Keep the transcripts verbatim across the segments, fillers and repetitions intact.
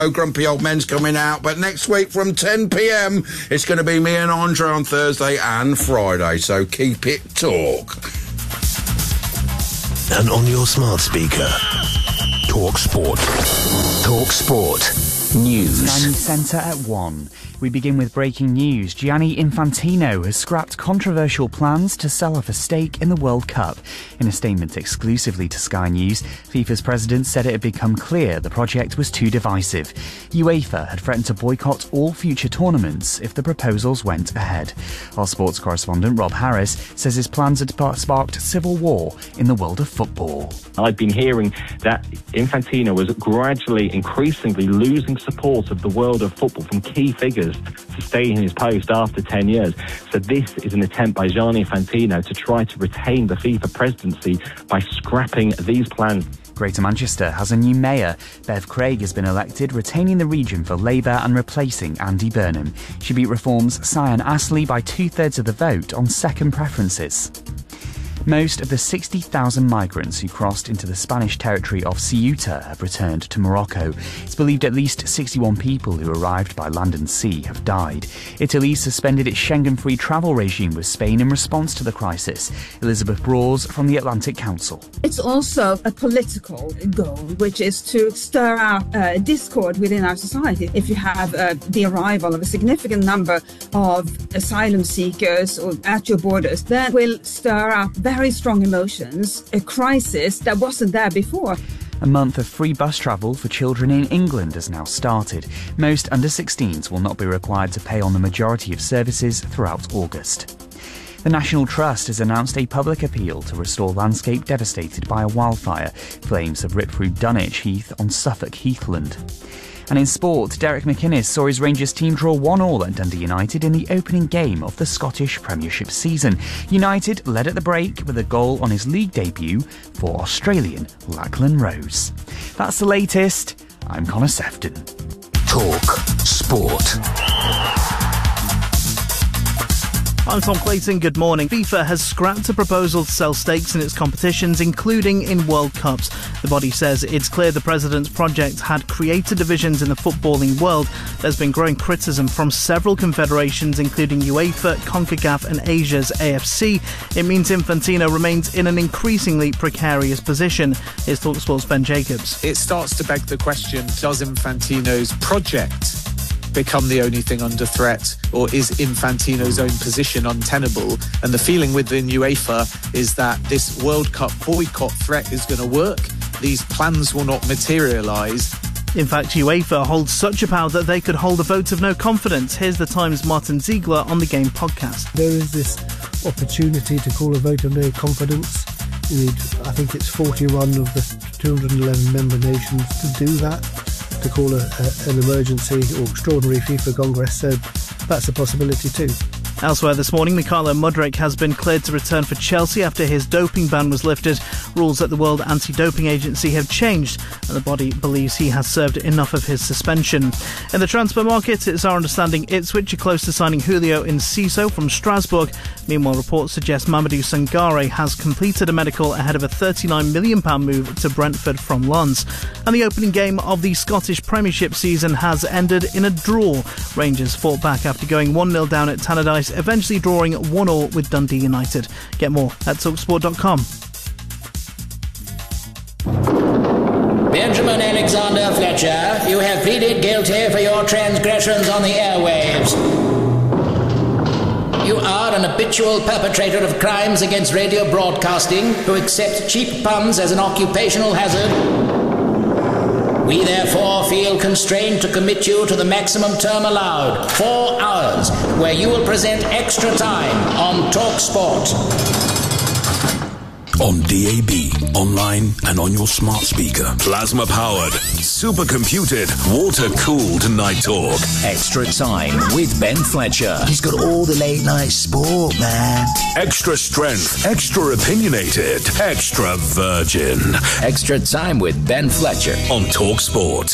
Grumpy Old Men's coming out, but next week from ten p.m, it's going to be me and Andre on Thursday and Friday, so keep it talk. And on your smart speaker, Talk Sport. Talk Sport. News. Sky News Centre at one. We begin with breaking news. Gianni Infantino has scrapped controversial plans to sell off a stake in the World Cup. In a statement exclusively to Sky News, FIFA's president said it had become clear the project was too divisive. UEFA had threatened to boycott all future tournaments if the proposals went ahead. Our sports correspondent Rob Harris says his plans had sparked civil war in the world of football. I've been hearing that Infantino was gradually, increasingly losing support of the world of football from key figures to stay in his post after ten years. So this is an attempt by Gianni Infantino to try to retain the FIFA presidency by scrapping these plans. Greater Manchester has a new mayor. Bev Craig has been elected, retaining the region for Labour and replacing Andy Burnham. She beat Reform's Cyan Astley by two-thirds of the vote on second preferences. Most of the sixty thousand migrants who crossed into the Spanish territory of Ceuta have returned to Morocco. It's believed at least sixty-one people who arrived by land and sea have died. Italy suspended its Schengen-free travel regime with Spain in response to the crisis. Elizabeth Brawes from the Atlantic Council. It's also a political goal, which is to stir up uh, discord within our society. If you have uh, the arrival of a significant number of asylum seekers or at your borders, that will stir up very strong emotions, a crisis that wasn't there before. A month of free bus travel for children in England has now started. Most under sixteens will not be required to pay on the majority of services throughout August. The National Trust has announced a public appeal to restore landscape devastated by a wildfire. Flames have ripped through Dunwich Heath on Suffolk Heathland. And in sport, Derek McInnes saw his Rangers team draw one all at Dundee United in the opening game of the Scottish Premiership season. United led at the break with a goal on his league debut for Australian Lachlan Rose. That's the latest. I'm Connor Sefton. Talk Sport. I'm Tom Clayton, good morning. FIFA has scrapped a proposal to sell stakes in its competitions, including in World Cups. The body says it's clear the president's project had created divisions in the footballing world. There's been growing criticism from several confederations, including UEFA, CONCACAF and Asia's A F C. It means Infantino remains in an increasingly precarious position. Here's TalkSport's Ben Jacobs. It starts to beg the question, does Infantino's project become the only thing under threat, or is Infantino's own position untenable? And the feeling within UEFA is that this World Cup boycott threat is going to work. These plans will not materialise. In fact, UEFA holds such a power that they could hold a vote of no confidence. Here's the Times' Martin Ziegler on The Game podcast. There is this opportunity to call a vote of no confidence. You need, I think it's forty-one of the two hundred eleven member nations to do that, to call a, a, an emergency or extraordinary FIFA Congress, so that's a possibility too. Elsewhere this morning, Mykhailo Mudryk has been cleared to return for Chelsea after his doping ban was lifted. Rules at the World Anti-Doping Agency have changed, and the body believes he has served enough of his suspension. In the transfer market, it's our understanding Ipswich are close to signing Julio Enciso from Strasbourg. Meanwhile, reports suggest Mamadou Sangare has completed a medical ahead of a thirty-nine million pounds move to Brentford from Lens. And the opening game of the Scottish Premiership season has ended in a draw. Rangers fought back after going one nil down at Tannadice, eventually drawing one all with Dundee United. Get more at talk sport dot com. Benjamin Alexander Fletcher, you have pleaded guilty for your transgressions on the airwaves. You are an habitual perpetrator of crimes against radio broadcasting who accepts cheap puns as an occupational hazard. We therefore feel constrained to commit you to the maximum term allowed, four hours, where you will present extra time on Talk Sport. On D A B, online and on your smart speaker. Plasma-powered, supercomputed, water-cooled Night Talk. Extra time with Ben Fletcher. He's got all the late-night sport, man. Extra strength, extra opinionated, extra virgin. Extra time with Ben Fletcher on Talk Sport.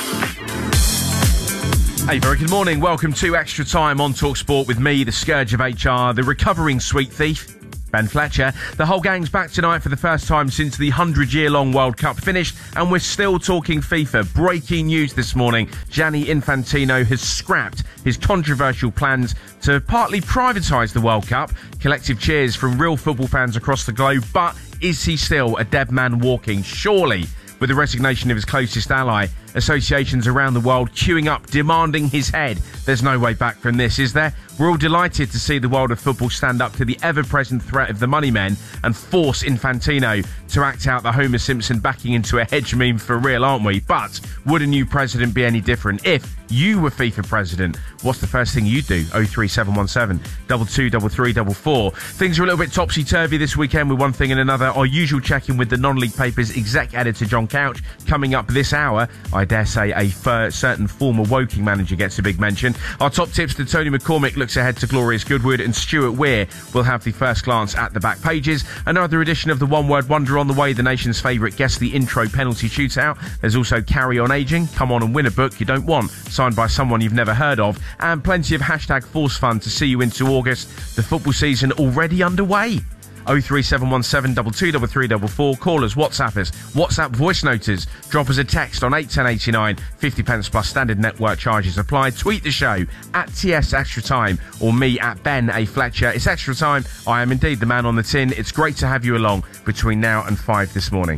Hey, very good morning. Welcome to Extra Time on Talk Sport with me, the scourge of H R, the recovering sweet thief, Ben Fletcher. The whole gang's back tonight for the first time since the hundred-year-long World Cup finished, and we're still talking FIFA. Breaking news this morning. Gianni Infantino has scrapped his controversial plans to partly privatise the World Cup. Collective cheers from real football fans across the globe, but is he still a dead man walking? Surely. With the resignation of his closest ally, associations around the world queuing up, demanding his head. There's no way back from this, is there? We're all delighted to see the world of football stand up to the ever-present threat of the money men and force Infantino to act out the Homer Simpson backing into a hedge meme for real, aren't we? But would a new president be any different? If you were FIFA president, what's the first thing you'd do? oh three seven one seven, two two three three four four. Things are a little bit topsy-turvy this weekend with one thing and another. Our usual check-in with the non-league papers exec editor John Couch coming up this hour. I dare say a f- certain former Woking manager gets a big mention. Our top tips to Tony McCormick looks ahead to Glorious Goodwood, and Stuart Weir will have the first glance at the back pages. Another edition of the One Word Wonder on the way, the nation's favourite Guess the Intro penalty shootout. There's also Carry On Aging, Come On and Win a Book You Don't Want, signed by someone you've never heard of, and plenty of hashtag Force Fun to see you into August. The football season already underway. oh three seven one seven, two two three three four four. Call us, WhatsApp us, WhatsApp voice noters. Drop us a text on eight ten eighty-nine, fifty pence plus standard network charges applied. Tweet the show at T S Extra Time or me at Ben A. Fletcher. It's Extra Time. I am indeed the man on the tin. It's great to have you along between now and five this morning.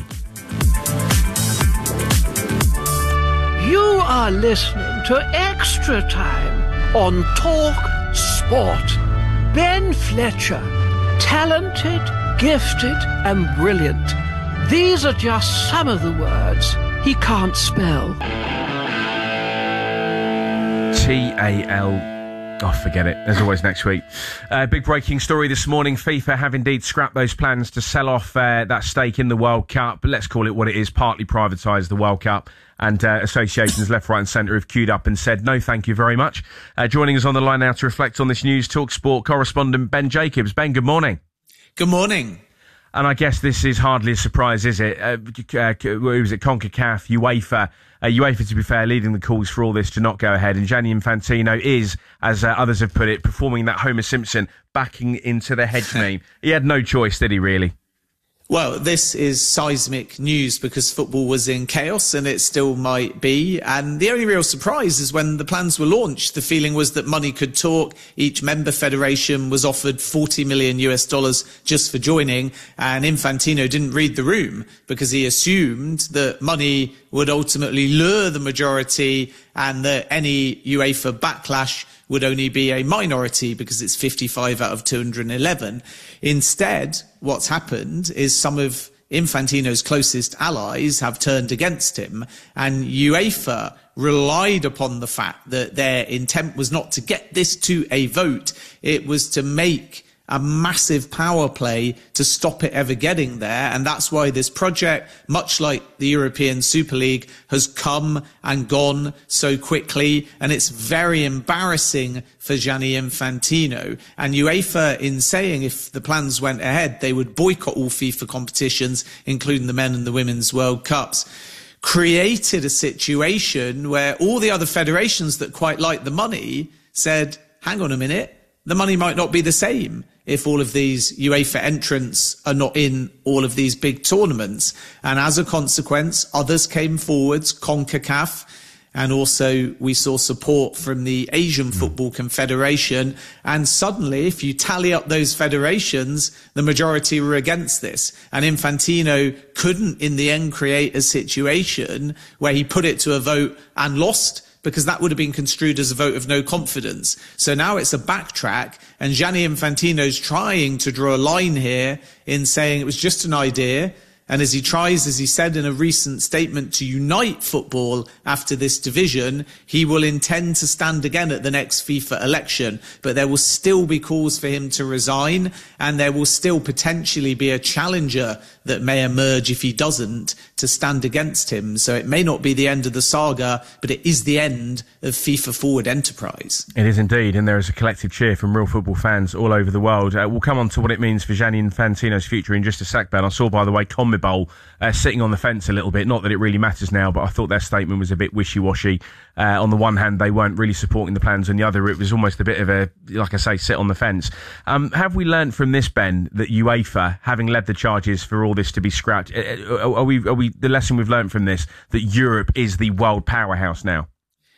You are listening to Extra Time on Talk Sport. Ben Fletcher. Talented, gifted and brilliant. These are just some of the words he can't spell. T A L Oh, forget it. There's always next week. Uh, big breaking story this morning. FIFA have indeed scrapped those plans to sell off uh, that stake in the World Cup. But let's call it what it is, partly privatised the World Cup. And uh, associations left, right and centre have queued up and said, no, thank you very much. Uh, joining us on the line now to reflect on this news, Talk Sport correspondent Ben Jacobs. Ben, good morning. Good morning. And I guess this is hardly a surprise, is it? Uh, uh, who was it? CONCACAF, UEFA. Uh, UEFA, to be fair, leading the calls for all this to not go ahead. And Gianni Infantino is, as uh, others have put it, performing that Homer Simpson backing into the hedge meme. He had no choice, did he, really? Well, this is seismic news because football was in chaos and it still might be. And the only real surprise is when the plans were launched, the feeling was that money could talk. Each member federation was offered forty million US dollars just for joining. And Infantino didn't read the room because he assumed that money would ultimately lure the majority and that any UEFA backlash would only be a minority because it's fifty-five out of two hundred eleven. Instead, what's happened is some of Infantino's closest allies have turned against him, and UEFA relied upon the fact that their intent was not to get this to a vote, it was to make a massive power play to stop it ever getting there. And that's why this project, much like the European Super League, has come and gone so quickly. And it's very embarrassing for Gianni Infantino. And UEFA, in saying if the plans went ahead, they would boycott all FIFA competitions, including the men and the women's World Cups, created a situation where all the other federations that quite like the money said, hang on a minute, the money might not be the same if all of these UEFA entrants are not in all of these big tournaments. And as a consequence, others came forwards, CONCACAF, and also we saw support from the Asian Football Confederation. And suddenly, if you tally up those federations, the majority were against this. And Infantino couldn't, in the end, create a situation where he put it to a vote and lost, because that would have been construed as a vote of no confidence. So now it's a backtrack, and Gianni Infantino's trying to draw a line here in saying it was just an idea. And as he tries, as he said in a recent statement, to unite football after this division, he will intend to stand again at the next FIFA election. But there will still be calls for him to resign, and there will still potentially be a challenger that may emerge if he doesn't, to stand against him. So it may not be the end of the saga, but it is the end of FIFA Forward Enterprise. It is indeed, and there is a collective cheer from real football fans all over the world. Uh, we'll come on to what it means for Gianni Infantino's future in just a sec, Ben. I saw, by the way, Con CONMEBOL uh, sitting on the fence a little bit. Not that it really matters now, but I thought their statement was a bit wishy-washy. Uh, on the one hand, they weren't really supporting the plans. On the other, it was almost a bit of a, like I say, sit on the fence. Um, have we learned from this, Ben, that UEFA, having led the charges for all this to be scrapped, uh, are we, are we, the lesson we've learned from this, that Europe is the world powerhouse now?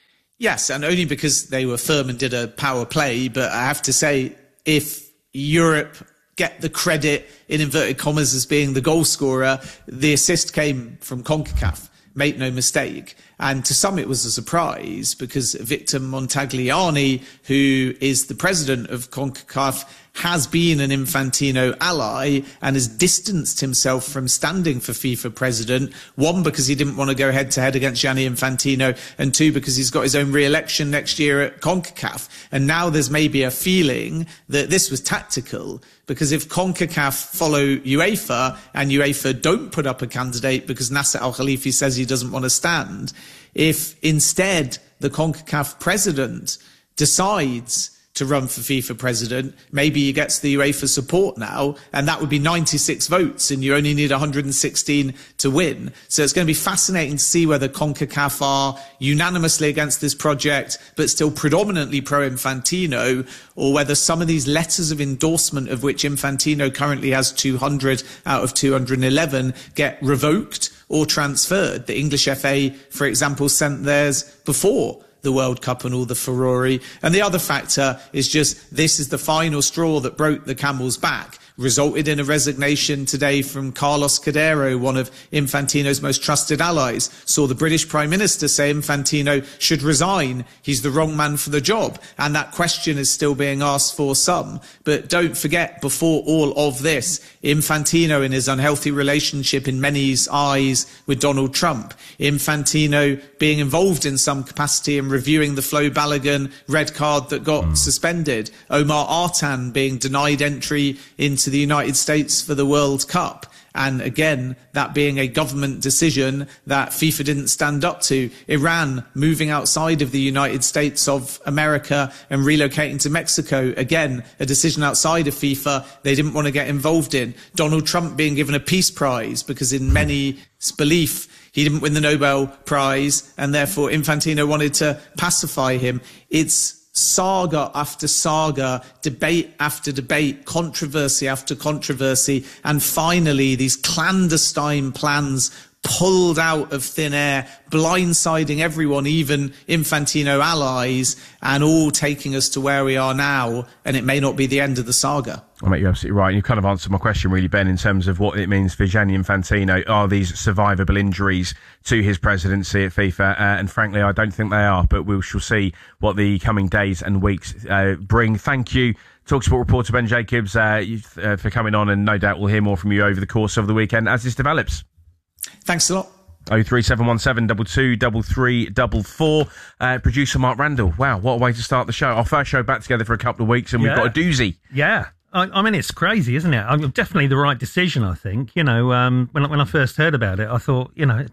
Yes, and only because they were firm and did a power play. But I have to say, if Europe get the credit, in inverted commas, as being the goal scorer, the assist came from CONCACAF. Make no mistake. And to some it was a surprise, because Victor Montagliani, who is the president of CONCACAF, has been an Infantino ally and has distanced himself from standing for FIFA president. One, because he didn't want to go head to head against Gianni Infantino, and two, because he's got his own re-election next year at CONCACAF. And now there's maybe a feeling that this was tactical, because if CONCACAF follow UEFA and UEFA don't put up a candidate because Nasser Al-Khalifi says he doesn't want to stand, if instead the CONCACAF president decides to run for FIFA president, maybe he gets the UEFA support now, and that would be ninety-six votes, and you only need one hundred sixteen to win. So it's going to be fascinating to see whether CONCACAF are unanimously against this project, but still predominantly pro-Infantino, or whether some of these letters of endorsement, of which Infantino currently has two hundred out of two hundred eleven, get revoked or transferred. The English F A, for example, sent theirs before the World Cup and all the furore. And the other factor is just, this is the final straw that broke the camel's back. Resulted in a resignation today from Carlos Cordero, one of Infantino's most trusted allies. Saw the British Prime Minister say Infantino should resign. He's the wrong man for the job. And that question is still being asked for some. But don't forget, before all of this, Infantino in his unhealthy relationship in many's eyes with Donald Trump. Infantino being involved in some capacity in reviewing the Flo Balogun red card that got mm. suspended. Omar Artan being denied entry into the United States for the World Cup. And again, that being a government decision that FIFA didn't stand up to. Iran moving outside of the United States of America and relocating to Mexico. Again, a decision outside of FIFA they didn't want to get involved in. Donald Trump being given a peace prize because in many belief he didn't win the Nobel Prize, and therefore Infantino wanted to pacify him. It's saga after saga, debate after debate, controversy after controversy, and finally these clandestine plans pulled out of thin air, blindsiding everyone, even Infantino allies, and all taking us to where we are now, and it may not be the end of the saga. I mate, you're absolutely right. You kind of answered my question, really, Ben, in terms of what it means for Gianni Infantino. Are these survivable injuries to his presidency at FIFA? Uh, and frankly, I don't think they are, but we shall see what the coming days and weeks uh, bring. Thank you, TalkSport reporter Ben Jacobs, uh, uh, for coming on, and no doubt we'll hear more from you over the course of the weekend as this develops. Thanks a lot. oh three seven one seven two two three three four four. Uh, producer Mark Randall. Wow, what a way to start the show. Our first show back together for a couple of weeks, and yeah. we've got a doozy. Yeah. I, I mean, it's crazy, isn't it? I mean, definitely the right decision, I think. You know, um, when, when I first heard about it, I thought, you know,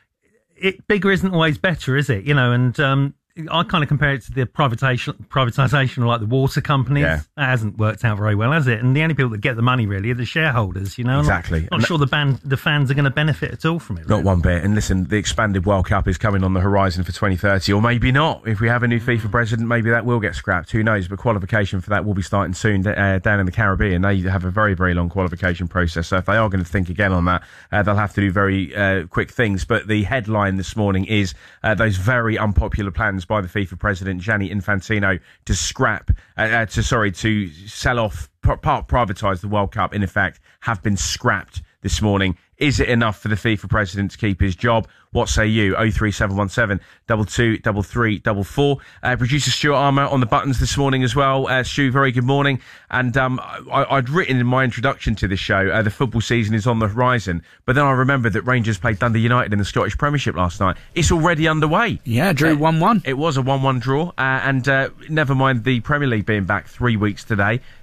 it, bigger isn't always better, is it? You know, and um, I kind of compare it to the privatisation, privatisation of like the water companies. Yeah. That hasn't worked out very well, has it? And the only people that get the money really are the shareholders, you know? Exactly. Not, not sure the, band, the fans are going to benefit at all from it. Really. Not one bit. And listen, the expanded World Cup is coming on the horizon for twenty thirty, or maybe not. If we have a new FIFA president, maybe that will get scrapped. Who knows? But qualification for that will be starting soon uh, down in the Caribbean. They have a very, very long qualification process. So if they are going to think again on that, uh, they'll have to do very uh, quick things. But the headline this morning is uh, those very unpopular plans by the FIFA president, Gianni Infantino, to scrap, uh, uh, to sorry, to sell off, part privatise the World Cup, in effect, have been scrapped this morning. Is it enough for the FIFA president to keep his job? What say you? oh three seven one seven two two three three four four. Uh, producer Stuart Armour on the buttons this morning as well. Uh, Stu, very good morning. And um, I, I'd written in my introduction to this show, uh, the football season is on the horizon. But then I remembered that Rangers played Dundee United in the Scottish Premiership last night. It's already underway. Yeah, drew one one. It was a one one draw. Uh, and uh, never mind the Premier League being back three weeks today.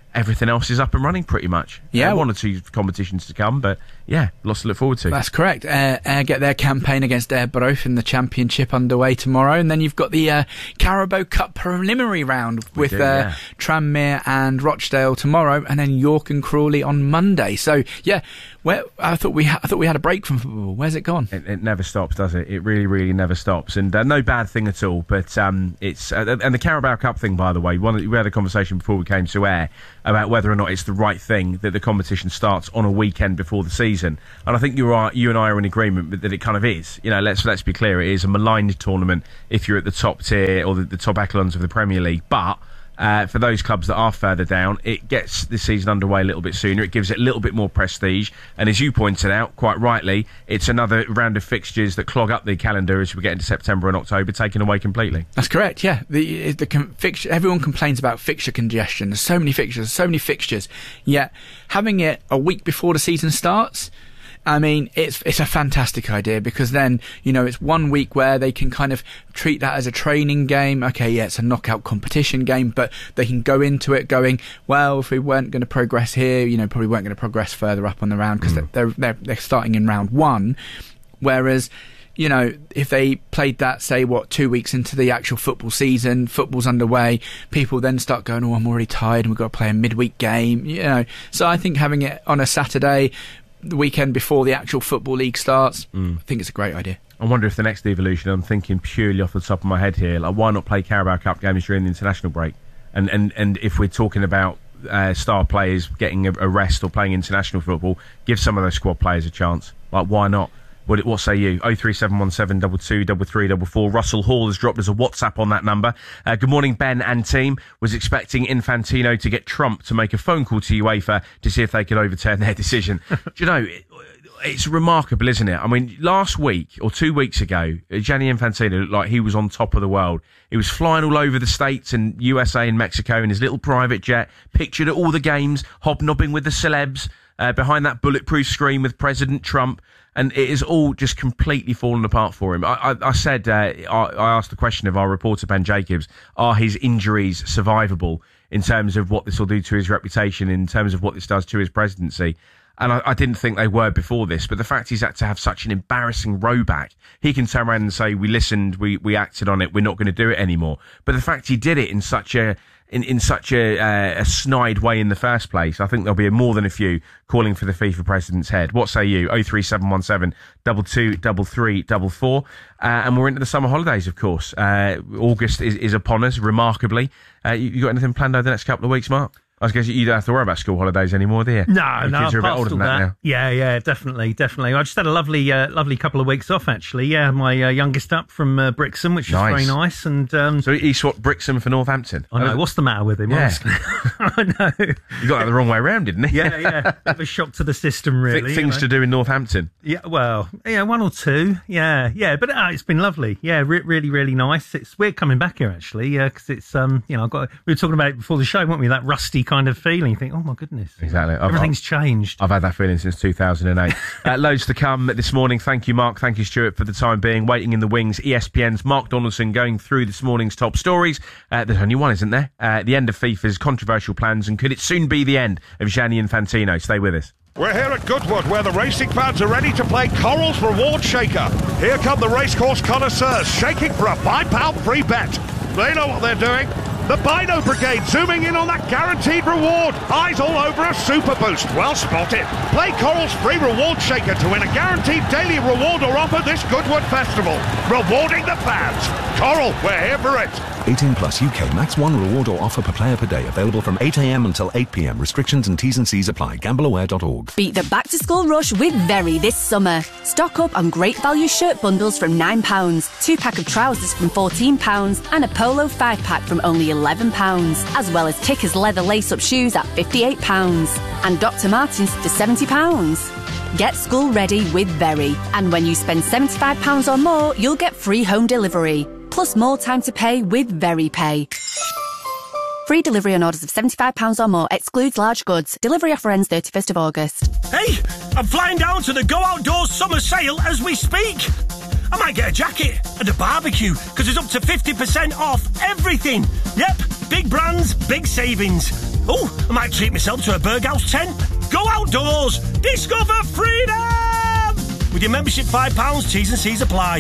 everything else is up and running pretty much. Yeah. Uh, one or two competitions to come, but yeah, lots to look forward to. That's correct. Uh, uh, get their campaign against Airborough in the Championship underway tomorrow, and then you've got the uh, Carabao Cup preliminary round with do, uh, yeah. Tranmere and Rochdale tomorrow, and then York and Crawley on Monday. So yeah, where I thought we ha- I thought we had a break from football. Where's it gone? It, it never stops, does it? It really, really never stops, and uh, no bad thing at all. But um, it's uh, and the Carabao Cup thing, by the way, one we had a conversation before we came to air about whether or not it's the right thing that the competition starts on a weekend before the season. And I think you are, you and I are in agreement that it kind of is. You know, let's let's be clear, it is a maligned tournament if you're at the top tier or the, the top echelons of the Premier League. But uh, for those clubs that are further down, it gets the season underway a little bit sooner. It gives it a little bit more prestige. And as you pointed out, quite rightly, it's another round of fixtures that clog up the calendar as we get into September and October, taken away completely. That's correct, yeah. The, the com- fixture, everyone complains about fixture congestion. There's so many fixtures, so many fixtures. Yet, having it a week before the season starts, I mean, it's it's a fantastic idea, because then, you know, it's one week where they can kind of treat that as a training game. Okay, yeah, it's a knockout competition game, but they can go into it going, well, if we weren't going to progress here, you know, probably weren't going to progress further up on the round, because mm. they're, they're they're starting in round one. Whereas, you know, if they played that, say, what, two weeks into the actual football season, football's underway, people then start going, oh, I'm already tired and we've got to play a midweek game, you know. So I think having it on a Saturday, the weekend before the actual Football League starts, mm. I think it's a great idea. I wonder if the next evolution, I'm thinking purely off the top of my head here, like, why not play Carabao Cup games during the international break? And and, and if we're talking about uh, star players getting a, a rest or playing international football, give some of those squad players a chance. Like, why not? What, what say you? oh three seven one seven two two three three four four. Russell Hall has dropped us a WhatsApp on that number. Uh, good morning, Ben and team. Was expecting Infantino to get Trump to make a phone call to UEFA to see if they could overturn their decision. Do you know, it, it's remarkable, isn't it? I mean, last week or two weeks ago, Gianni Infantino looked like he was on top of the world. He was flying all over the States and U S A and Mexico in his little private jet, pictured at all the games, hobnobbing with the celebs, uh, behind that bulletproof screen with President Trump. And it is all just completely fallen apart for him. I, I, I said, uh, I, I asked the question of our reporter, Ben Jacobs, are his injuries survivable in terms of what this will do to his reputation, in terms of what this does to his presidency? And I, I didn't think they were before this, but the fact he's had to have such an embarrassing row back, he can turn around and say, we listened, we, we acted on it, we're not going to do it anymore. But the fact he did it in such a in, in such a, uh, a snide way in the first place, I think there'll be more than a few calling for the FIFA president's head. What say you? oh three seven one seven two two three three four four. Uh, and we're into the summer holidays, of course. Uh, August is, is upon us, remarkably. Uh, you, you got anything planned over the next couple of weeks, Mark? I guess you don't have to worry about school holidays anymore, do you? No, the no. kids are a bit older than that, that now. Yeah, yeah, definitely, definitely. I just had a lovely, uh, lovely couple of weeks off, actually. Yeah, my uh, youngest up from uh, Brixham, which nice. was very nice. And um, so he swapped Brixham for Northampton. I know. What's the matter with him? Yeah. I know. You got that the wrong way around, didn't he? Yeah, yeah. Bit of a shock to the system, really. Things you know? to do in Northampton. Yeah, well, yeah, one or two. Yeah, yeah, but uh, it's been lovely. Yeah, re- really, really nice. It's weird coming back here, actually, yeah, because it's um, you know, I've got. We were talking about it before the show, weren't we? That rusty kind of feeling. You think, oh my goodness. Exactly. I've, Everything's I've, changed. I've had that feeling since two thousand eight. uh, loads to come this morning. Thank you, Mark. Thank you, Stuart, for the time being. Waiting in the wings, E S P N's Mark Donaldson going through this morning's top stories. Uh, there's only one, isn't there? Uh, the end of FIFA's controversial plans, and could it soon be the end of Gianni Infantino? Stay with us. We're here at Goodwood, where the racing fans are ready to play Coral's Reward Shaker. Here come the racecourse connoisseurs, shaking for a five pound free bet. They know what they're doing. The Bino Brigade zooming in on that guaranteed reward. Eyes all over a super boost. Well spotted. Play Coral's free reward shaker to win a guaranteed daily reward or offer this Goodwood Festival. Rewarding the fans. Coral, we're here for it. eighteen plus U K. Max one reward or offer per player per day. Available from eight a.m. until eight p.m. Restrictions and T's and C's apply. gamble aware dot org. Beat the back-to-school rush with Very this summer. Stock up on great value shirt bundles from nine pounds, two-pack of trousers from fourteen pounds, and a polo five-pack from only eleven pounds, as well as Kickers leather lace-up shoes at fifty-eight pounds, and Doctor Martens for seventy pounds. Get school ready with Very, and when you spend seventy-five pounds or more, you'll get free home delivery, plus more time to pay with Very Pay. Free delivery on orders of seventy-five pounds or more, excludes large goods. Delivery offer ends thirty-first of August. Hey, I'm flying down to the Go Outdoors summer sale as we speak. I might get a jacket and a barbecue, because it's up to fifty percent off everything. Yep, big brands, big savings. Oh, I might treat myself to a Berghaus tent. Go outdoors, discover freedom! With your membership five pounds, T's and C's apply.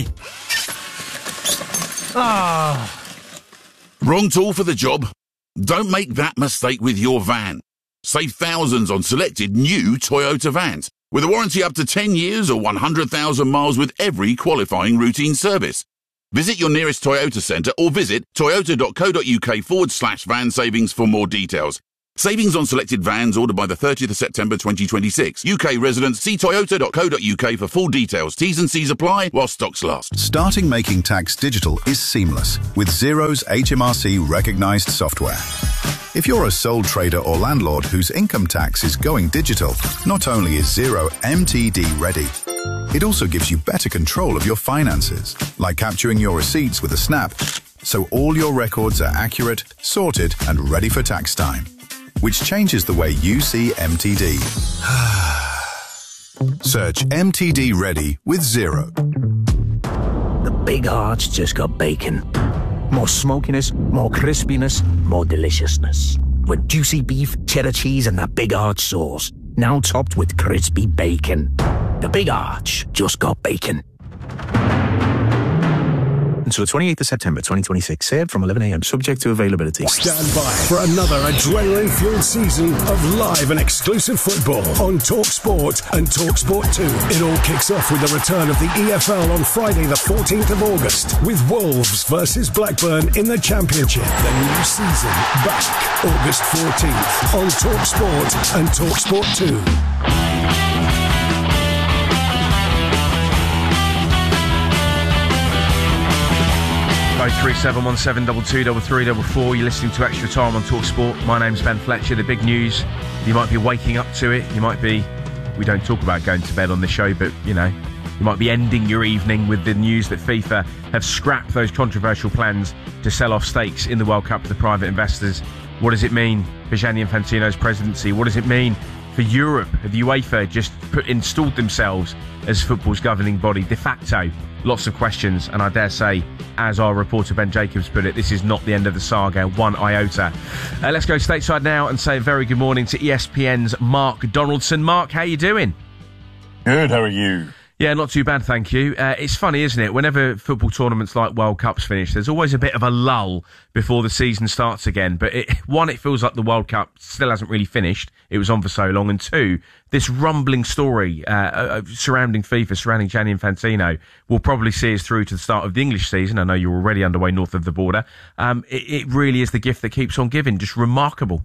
Ah. Wrong tool for the job? Don't make that mistake with your van. Save thousands on selected new Toyota vans, with a warranty up to ten years or one hundred thousand miles with every qualifying routine service. Visit your nearest Toyota centre or visit toyota.co.uk forward slash van savings for more details. Savings on selected vans ordered by the thirtieth of September twenty twenty-six. U K residents, see toyota.co.uk for full details. T's and C's apply while stocks last. Starting making tax digital is seamless with Xero's H M R C recognised software. If you're a sole trader or landlord whose income tax is going digital, not only is Xero M T D ready, it also gives you better control of your finances, like capturing your receipts with a snap, so all your records are accurate, sorted, and ready for tax time, which changes the way you see M T D. Search M T D Ready with Xero. The Big Arch just got bacon. More smokiness, more crispiness, more deliciousness. With juicy beef, cheddar cheese, and that Big Arch sauce. Now topped with crispy bacon. The Big Arch just got bacon. Until the twenty-eighth of September twenty twenty-six, served from eleven a m, subject to availability. Stand by for another adrenaline-fueled season of live and exclusive football on TalkSport and TalkSport two. It all kicks off with the return of the E F L on Friday the fourteenth of August, with Wolves versus Blackburn in the Championship. The new season back August fourteenth on TalkSport and TalkSport two. oh three seven one seven two two three three four four. You're listening to Extra Time on TalkSport. My name's Ben Fletcher. The big news, you might be waking up to it. You might be, we don't talk about going to bed on the show, but, you know, you might be ending your evening with the news that FIFA have scrapped those controversial plans to sell off stakes in the World Cup to the private investors. What does it mean for Gianni Infantino's presidency? What does it mean for Europe? Have UEFA just put, installed themselves as football's governing body de facto? Lots of questions, and I dare say, as our reporter Ben Jacobs put it, this is not the end of the saga, one iota. Uh, let's go stateside now and say a very good morning to E S P N's Mark Donaldson. Mark, how you doing? Good, how are you? Yeah, not too bad, thank you. Uh, it's funny, isn't it? Whenever football tournaments like World Cups finish, there's always a bit of a lull before the season starts again. But it, one, it feels like the World Cup still hasn't really finished. It was on for so long. And two, this rumbling story uh, surrounding FIFA, surrounding Gianni Infantino, will probably see us through to the start of the English season. I know you're already underway north of the border. Um, it, it really is the gift that keeps on giving. Just remarkable.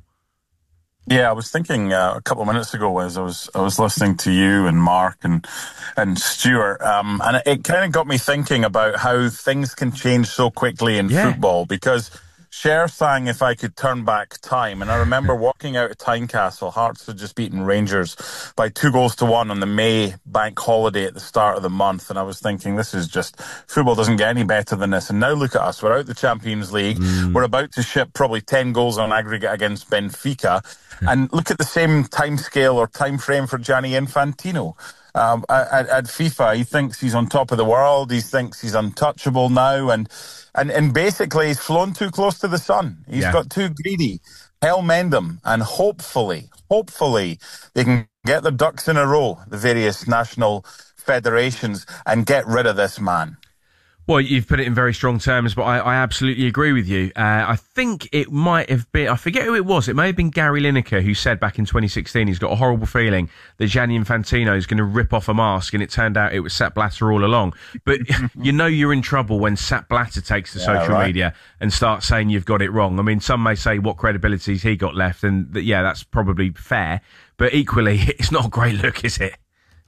Yeah, I was thinking uh, a couple of minutes ago as I was I was listening to you and Mark and and Stuart, um, and it, it kind of got me thinking about how things can change so quickly in yeah. football. Because Cher sang "If I Could Turn Back Time," and I remember walking out of Tynecastle. Hearts had just beaten Rangers by two goals to one on the May bank holiday at the start of the month, and I was thinking, this is just, football doesn't get any better than this. And now look at us, we're out the Champions League, mm. we're about to ship probably ten goals on aggregate against Benfica, and look at the same time scale or time frame for Gianni Infantino. Um, at, at FIFA, he thinks he's on top of the world. He thinks he's untouchable now, and and and basically he's flown too close to the sun. He's yeah. got too greedy. Hell mend him, and hopefully, hopefully they can get their ducks in a row, the various national federations, and get rid of this man. Well, you've put it in very strong terms, but I, I absolutely agree with you. Uh, I think it might have been, I forget who it was, it may have been Gary Lineker who said back in twenty sixteen he's got a horrible feeling that Gianni Infantino is going to rip off a mask, and it turned out it was Sepp Blatter all along. But you know you're in trouble when Sepp Blatter takes to yeah, social right. media and starts saying you've got it wrong. I mean, some may say what credibility's he got left, and that, yeah, that's probably fair, but equally, it's not a great look, is it?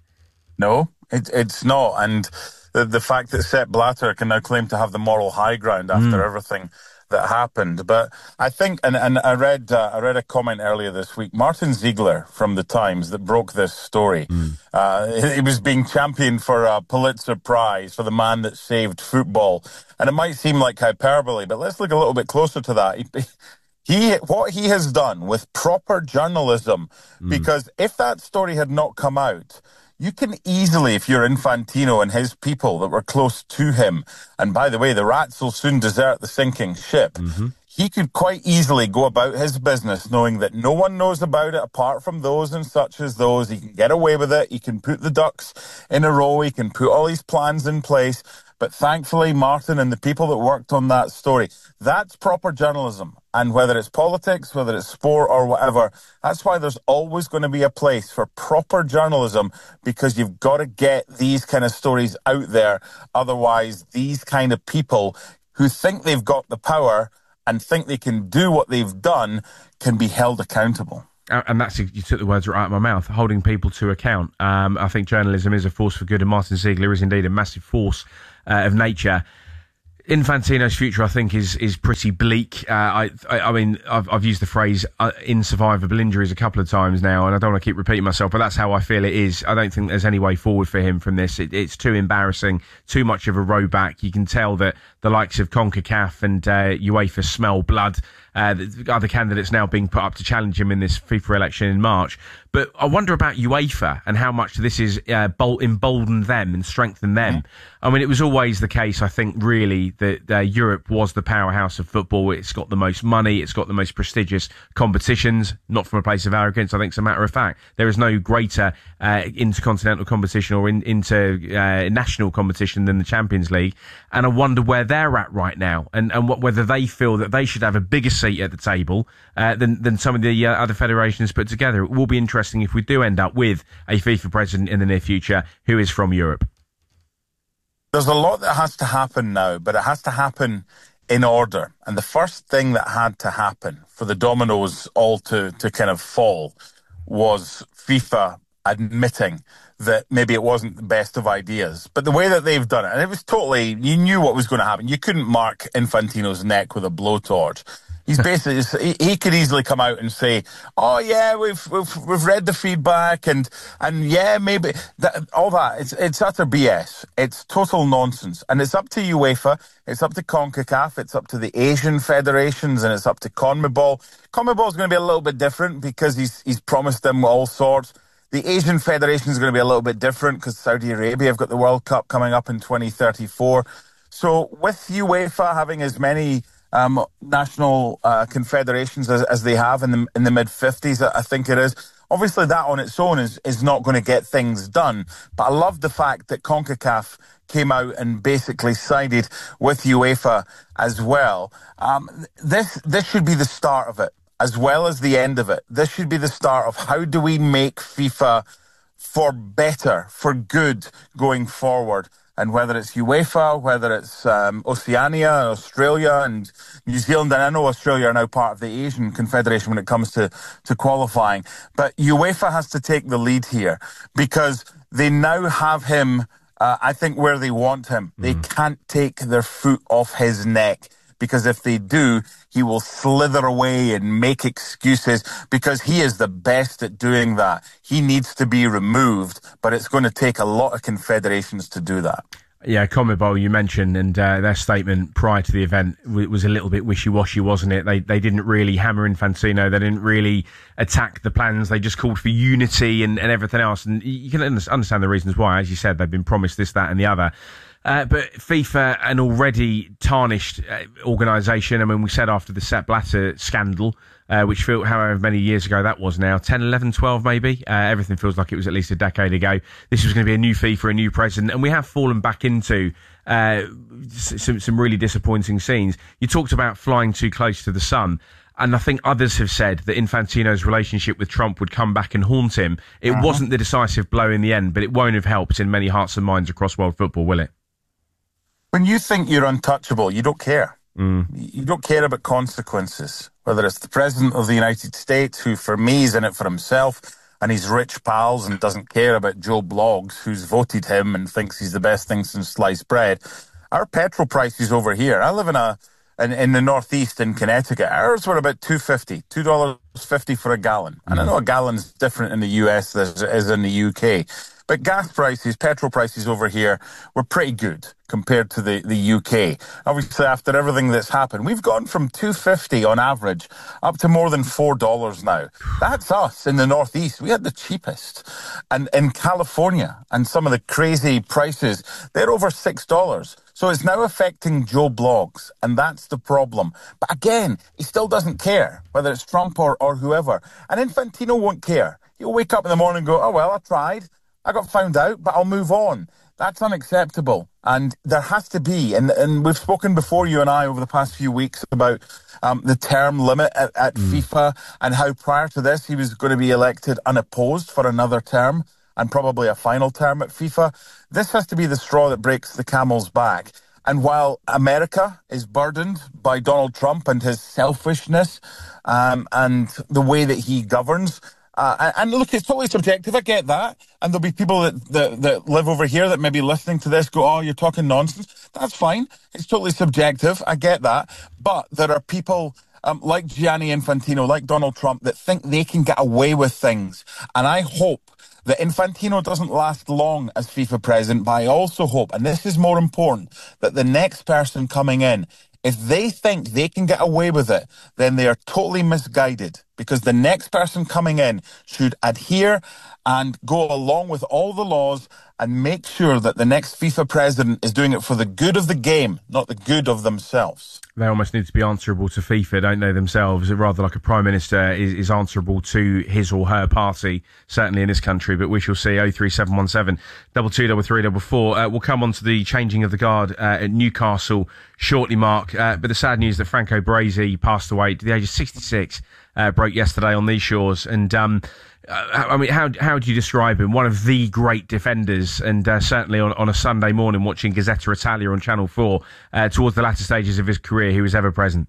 No, it, it's not, and The, the fact that Sepp Blatter can now claim to have the moral high ground after mm. everything that happened. But I think, and, and I read uh, I read a comment earlier this week, Martin Ziegler from The Times, that broke this story. Mm. Uh, he was being championed for a Pulitzer Prize for the man that saved football. And it might seem like hyperbole, but let's look a little bit closer to that. He, He, what he has done with proper journalism, mm. because if that story had not come out, you can easily, if you're Infantino and his people that were close to him, and by the way, the rats will soon desert the sinking ship, mm-hmm. he could quite easily go about his business knowing that no one knows about it apart from those and such as those. He can get away with it. He can put the ducks in a row. He can put all these plans in place. But thankfully, Martin and the people that worked on that story, that's proper journalism. And whether it's politics, whether it's sport or whatever, that's why there's always going to be a place for proper journalism, because you've got to get these kind of stories out there. Otherwise, these kind of people who think they've got the power and think they can do what they've done can be held accountable. And that's, you took the words right out of my mouth, holding people to account. Um, I think journalism is a force for good, and Martin Ziegler is indeed a massive force uh, of nature. Infantino's future, I think, is is pretty bleak. Uh, I, I I mean, I've I've used the phrase uh, "insurvivable injuries" a couple of times now, and I don't want to keep repeating myself, but that's how I feel it is. I don't think there's any way forward for him from this. It, it's too embarrassing, too much of a row back. You can tell that the likes of CONCACAF and uh, UEFA smell blood. Uh, the other candidates now being put up to challenge him in this FIFA election in March. But I wonder about UEFA and how much this is uh, bol- emboldened them and strengthened them. Mm. I mean, it was always the case, I think, really, that uh, Europe was the powerhouse of football. It's got the most money. It's got the most prestigious competitions, not from a place of arrogance. I think it's a matter of fact. There is no greater uh, intercontinental competition or in, international uh, competition than the Champions League. And I wonder where they're at right now, and, and what, whether they feel that they should have a bigger seat at the table uh, than, than some of the uh, other federations put together. It will be interesting if we do end up with a FIFA president in the near future who is from Europe. There's a lot that has to happen now, but it has to happen in order. And the first thing that had to happen for the dominoes all to, to kind of fall was FIFA admitting that maybe it wasn't the best of ideas. But the way that they've done it, and it was totally, you knew what was going to happen. You couldn't mark Infantino's neck with a blowtorch. He's basically, he, he could easily come out and say, oh yeah, we've, we've, we've read the feedback and, and yeah, maybe that, all that. It's, it's utter B S. It's total nonsense. And it's up to UEFA. It's up to CONCACAF. It's up to the Asian federations, and it's up to CONMEBOL. CONMEBOL is going to be a little bit different because he's, he's promised them all sorts. The Asian Federation is going to be a little bit different because Saudi Arabia have got the World Cup coming up in twenty thirty-four. So with UEFA having as many um, national uh, confederations as, as they have in the in the mid fifties, I think it is, obviously that on its own is, is not going to get things done. But I love the fact that CONCACAF came out and basically sided with UEFA as well. Um, this this should be the start of it, as well as the end of it. This should be the start of how do we make FIFA for better, for good going forward. And whether it's UEFA, whether it's um, Oceania, Australia and New Zealand, and I know Australia are now part of the Asian Confederation when it comes to, to qualifying. But UEFA has to take the lead here because they now have him, uh, I think, where they want him. Mm. They can't take their foot off his neck. Because if they do, he will slither away and make excuses because he is the best at doing that. He needs to be removed, but it's going to take a lot of confederations to do that. Yeah, CONMEBOL you mentioned, and uh, their statement prior to the event w- was a little bit wishy-washy, wasn't it? They they didn't really hammer Infantino. They didn't really attack the plans. They just called for unity and, and everything else. And you can understand the reasons why. As you said, they've been promised this, that and the other. Uh, but FIFA, an already tarnished uh, organisation, I mean, we said after the Sepp Blatter scandal, uh, which felt however many years ago that was now, ten, eleven, twelve maybe, uh, everything feels like it was at least a decade ago. This was going to be a new FIFA, a new president, and we have fallen back into uh, some, some really disappointing scenes. You talked about flying too close to the sun. And I think others have said that Infantino's relationship with Trump would come back and haunt him. It uh-huh. wasn't the decisive blow in the end, but it won't have helped in many hearts and minds across world football, will it? When you think you're untouchable, you don't care. Mm. You don't care about consequences. Whether it's the President of the United States, who for me is in it for himself, and he's rich pals and doesn't care about Joe Bloggs, who's voted him and thinks he's the best thing since sliced bread. Our petrol prices over here, I live in a in, in the northeast in Connecticut, ours were about two fifty, two dollars fifty for a gallon. And I know a gallon's different in the U S than it is in the U K. But gas prices, petrol prices over here were pretty good compared to the, the U K. Obviously, after everything that's happened, we've gone from two fifty on average up to more than four dollars now. That's us in the Northeast. We had the cheapest. And in California and some of the crazy prices, they're over six dollars. So it's now affecting Joe Bloggs, and that's the problem. But again, he still doesn't care, whether it's Trump or, or whoever. And Infantino won't care. He'll wake up in the morning and go, oh, well, I tried. I got found out, but I'll move on. That's unacceptable. And there has to be, and, and we've spoken before, you and I, over the past few weeks about um, the term limit at, at mm. FIFA and how prior to this he was going to be elected unopposed for another term and probably a final term at FIFA. This has to be the straw that breaks the camel's back. And while America is burdened by Donald Trump and his selfishness um, and the way that he governs, Uh, and look, it's totally subjective. I get that. And there'll be people that, that, that live over here that may be listening to this go, oh, you're talking nonsense. That's fine. It's totally subjective. I get that. But there are people um, like Gianni Infantino, like Donald Trump, that think they can get away with things. And I hope that Infantino doesn't last long as FIFA president, but I also hope, and this is more important, that the next person coming in, if they think they can get away with it, then they are totally misguided, because the next person coming in should adhere and go along with all the laws and make sure that the next FIFA president is doing it for the good of the game, not the good of themselves. They almost need to be answerable to FIFA, don't they, themselves? Rather like a Prime Minister is, is answerable to his or her party, certainly in this country, but we shall see. oh three seven one seven, two two three three four four. Uh, we'll come on to the changing of the guard uh, at Newcastle shortly, Mark. Uh, but the sad news that Franco Baresi passed away at the age of sixty-six uh, broke yesterday on these shores. And, um, uh, I mean, how how do you describe him? One of the great defenders, and uh, certainly on, on a Sunday morning watching Gazzetta Italia on Channel four, uh, towards the latter stages of his career, he was ever present.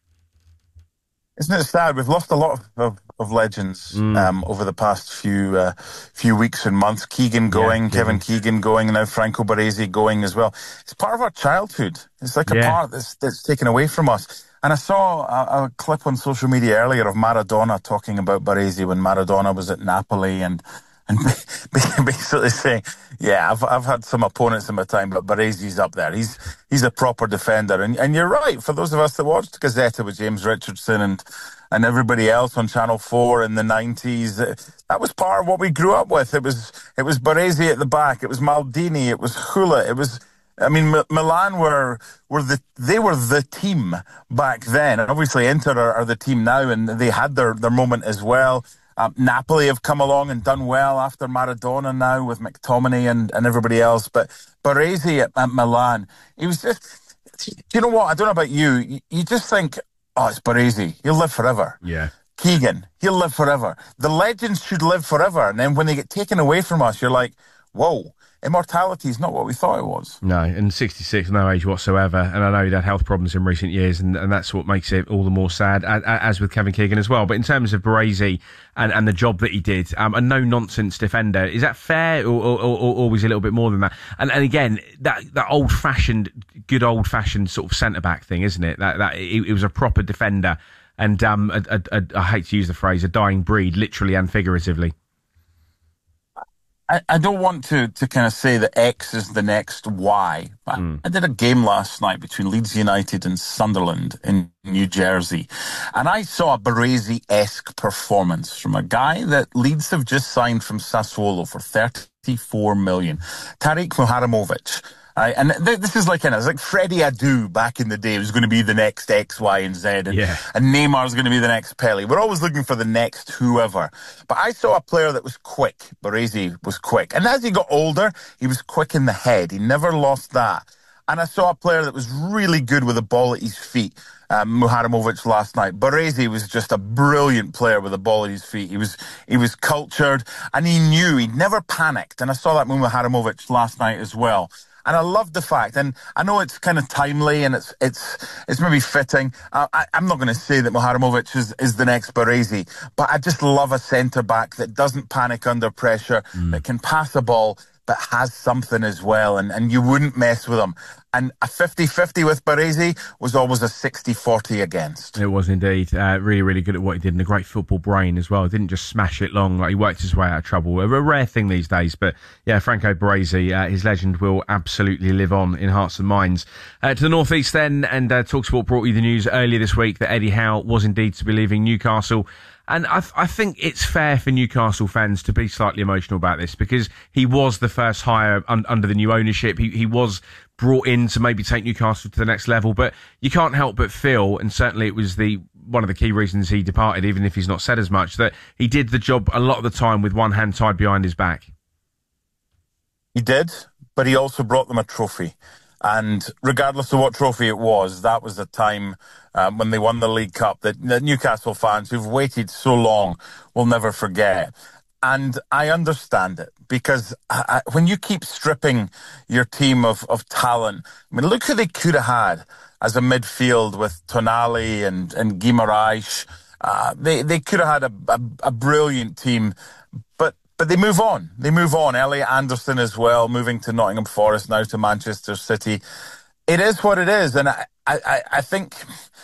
Isn't it sad? We've lost a lot of, of, of legends mm. um, over the past few uh, few weeks and months. Keegan going, yeah, Kevin Keegan going, and now Franco Baresi going as well. It's part of our childhood. It's like a yeah. part that's, that's taken away from us. And I saw a, a clip on social media earlier of Maradona talking about Baresi when Maradona was at Napoli, and and basically saying, yeah, I've I've had some opponents in my time, but Baresi's up there. He's he's a proper defender. And and you're right, for those of us that watched Gazzetta with James Richardson and and everybody else on Channel four in the nineties, that was part of what we grew up with. It was it was Baresi at the back, it was Maldini, it was Hula, it was I mean, M- Milan were were the they were the team back then, and obviously Inter are, are the team now, and they had their, their moment as well. Um, Napoli have come along and done well after Maradona now with McTominay and, and everybody else. But Baresi at, at Milan, he was just. Do you know what? I don't know about you. You, you just think, oh, it's Baresi. He'll live forever. Yeah. Keegan, he'll live forever. The legends should live forever, and then when they get taken away from us, you're like, whoa. Immortality is not what we thought it was. No, and sixty-six, no age whatsoever. And I know he'd had health problems in recent years, and, and that's what makes it all the more sad, as, as with Kevin Keegan as well. But in terms of Baresi and, and the job that he did, um, a no-nonsense defender, is that fair, or, or, or, or was he a little bit more than that? And, and again, that, that old-fashioned, good old-fashioned sort of centre-back thing, isn't it? That, that it, it was a proper defender, and um, a, a, a, I hate to use the phrase, a dying breed, literally and figuratively. I, I don't want to, to kind of say that X is the next Y. But mm. I did a game last night between Leeds United and Sunderland in New Jersey, and I saw a Baresi-esque performance from a guy that Leeds have just signed from Sassuolo for thirty-four million, Tariq Muharrimovic. Right, and th- this is like, you know, it's like Freddie Adu back in the day was going to be the next X, Y, and Z, and, yeah. and Neymar's going to be the next Pele. We're always looking for the next whoever. But I saw a player that was quick. Baresi was quick. And as he got older, he was quick in the head. He never lost that. And I saw a player that was really good with the ball at his feet, um, Muharrimovic last night. Baresi was just a brilliant player with the ball at his feet. He was he was cultured, and he knew. He'd never panicked. And I saw that with Muharrimovic last night as well. And I love the fact, and I know it's kind of timely and it's it's it's maybe fitting. Uh, I, I'm not going to say that Muharrimovic is, is the next Baresi, but I just love a centre-back that doesn't panic under pressure, mm. that can pass a ball, but has something as well, and, and you wouldn't mess with him. And a fifty-fifty with Baresi was always a sixty-forty against. It was indeed. Uh, really, really good at what he did, and a great football brain as well. He didn't just smash it long. Like, he worked his way out of trouble. A rare thing these days. But yeah, Franco Baresi, uh, his legend will absolutely live on in hearts and minds. Uh, to the northeast then, and uh, TalkSport brought you the news earlier this week that Eddie Howe was indeed to be leaving Newcastle. And I, th- I think it's fair for Newcastle fans to be slightly emotional about this, because he was the first hire un- under the new ownership. He, he was brought in to maybe take Newcastle to the next level. But you can't help but feel, and certainly it was the one of the key reasons he departed, even if he's not said as much, that he did the job a lot of the time with one hand tied behind his back. He did, but he also brought them a trophy. And regardless of what trophy it was, that was the time um, when they won the League Cup that, that Newcastle fans who've waited so long will never forget. And I understand it, because I, I, when you keep stripping your team of, of talent, I mean, look who they could have had as a midfield with Tonali and, and Guimaraes. Uh, they, they could have had a, a, a brilliant team, but but they move on. They move on. Elliot Anderson as well, moving to Nottingham Forest, now to Manchester City. It is what it is, and I, I, I think